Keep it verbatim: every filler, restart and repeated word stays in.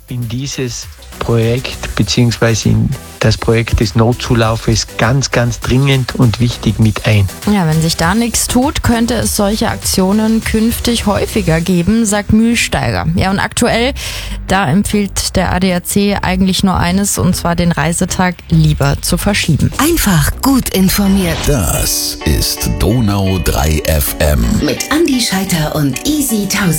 in dieses Projekt bzw. in das Projekt des Notzulaufes ganz, ganz dringend und wichtig mit ein. Ja, wenn sich da nichts tut, könnte es solche Aktionen künftig häufiger geben, sagt Mühlsteiger. Ja, und aktuell, da empfiehlt der A D A C eigentlich nur eines, und zwar den Reisetag lieber zu verschieben. Einfach gut informiert. Das ist Donau drei F M. Mit Andi Scheiter und Easy Tausend.